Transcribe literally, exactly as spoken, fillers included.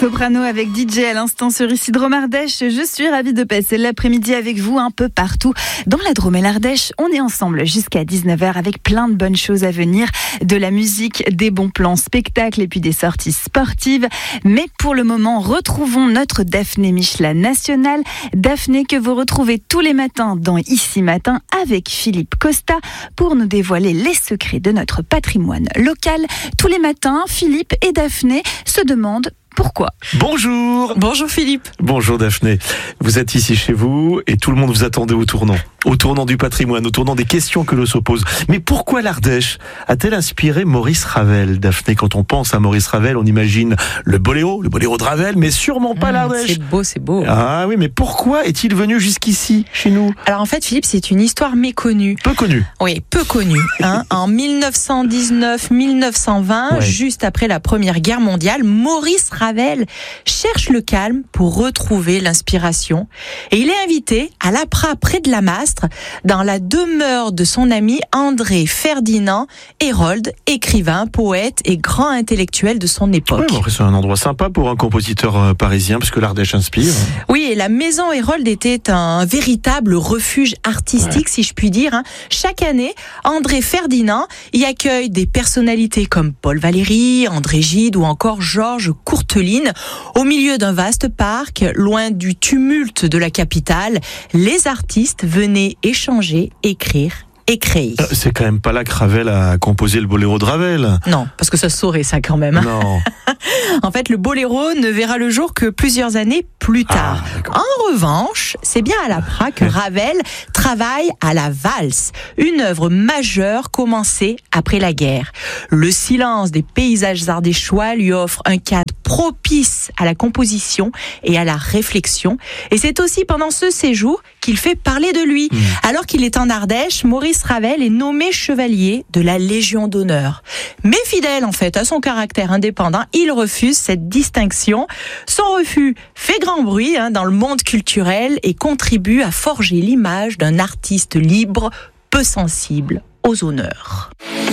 Soprano avec D J à l'instant sur ici Drôme-Ardèche. Je suis ravie de passer l'après-midi avec vous un peu partout. Dans la Drôme et l'Ardèche, on est ensemble jusqu'à dix-neuf heures avec plein de bonnes choses à venir. De la musique, des bons plans spectacles et puis des sorties sportives. Mais pour le moment, retrouvons notre Daphné Michelin nationale. Daphné que vous retrouvez tous les matins dans Ici Matin avec Philippe Costa pour nous dévoiler les secrets de notre patrimoine local. Tous les matins, Philippe et Daphné se demandent pourquoi. Bonjour. Bonjour Philippe. Bonjour Daphné. Vous êtes ici chez vous et tout le monde vous attendait au tournant. Au tournant du patrimoine, au tournant des questions que l'on se pose. Mais pourquoi l'Ardèche a-t-elle inspiré Maurice Ravel? Daphné, quand on pense à Maurice Ravel, on imagine le boléro, le boléro de Ravel, mais sûrement pas mmh, l'Ardèche. C'est beau, c'est beau. Ah oui, mais pourquoi est-il venu jusqu'ici, chez nous? Alors en fait, Philippe, c'est une histoire méconnue. Peu connue. Oui, peu connue. Hein. En dix-neuf cent dix-neuf dix-neuf cent vingt, ouais. Juste après la Première Guerre mondiale, Maurice Ravel cherche le calme pour retrouver l'inspiration. Et il est invité à l'Apra, près de la Mastre, dans la demeure de son ami André Ferdinand Hérold, écrivain, poète et grand intellectuel de son époque. Ouais, c'est un endroit sympa pour un compositeur parisien, puisque l'Ardèche inspire. Oui, et la maison Hérold était un véritable refuge artistique, ouais. si je puis dire. Hein. Chaque année, André Ferdinand y accueille des personnalités comme Paul Valéry, André Gide ou encore Georges Courteline. Au milieu d'un vaste parc, loin du tumulte de la capitale, les artistes venaient échanger, écrire et créer. Euh, c'est quand même pas là que Ravel a composé le boléro de Ravel. Non, parce que ça se saurait ça quand même. Non. En fait, le boléro ne verra le jour que plusieurs années plus tard. Ah, en revanche, c'est bien à l'Apra que Ravel travaille à la valse, une œuvre majeure commencée après la guerre. Le silence des paysages ardéchois lui offre un cadre propice à la composition et à la réflexion. Et c'est aussi pendant ce séjour qu'il fait parler de lui. Mmh. Alors qu'il est en Ardèche, Maurice Ravel est nommé chevalier de la Légion d'honneur. Mais fidèle en fait à son caractère indépendant, il refuse cette distinction. Son refus fait grand bruit hein, dans le monde culturel et contribue à forger l'image d'un artiste libre, peu sensible aux honneurs.